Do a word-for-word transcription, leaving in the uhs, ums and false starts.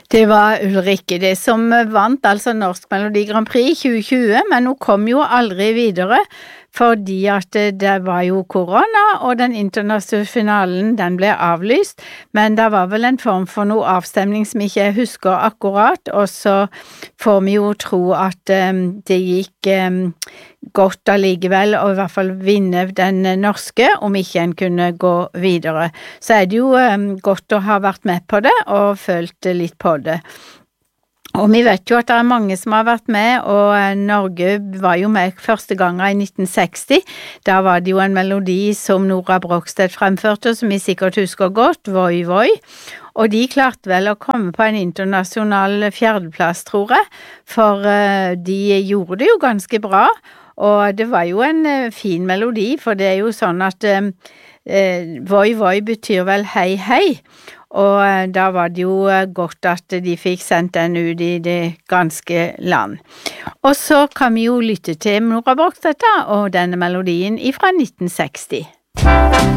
Det var Ulrikke det som vant altså Norsk Melodi Grand Prix i tjue tjue, men hun kom jo aldri videre, fordi at det var jo korona, og den internasjonale finalen den ble avlyst, men det var vel en form for noe avstemning som ikke jeg husker akkurat, og så får vi jo tro at um, det gikk um, godt allikevel, og i hvert fall vinne den norske, om ikke en kunne gå videre. Så er det jo um, godt å ha vært med på det, og følt litt på det. Og vi vet jo at det er mange som har vært med, og Norge var jo med første gangen i nitten seksti. Da var det jo en melodi som Nora Brogstedt fremførte, som vi sikkert husker godt, Voi Voi. Og de klarte vel å komme på en internasjonal fjerdeplass, tror jeg, for uh, de gjorde det jo ganske bra. Og det var jo en uh, fin melodi, for det er jo sånn at uh, uh, Voi Voi betyr vel hei hei. Og da var det jo godt at de fikk sendt den ut i det ganske land. Og så kan vi jo lytte til Nora Brogstedt og denne melodien fra nitten seksti.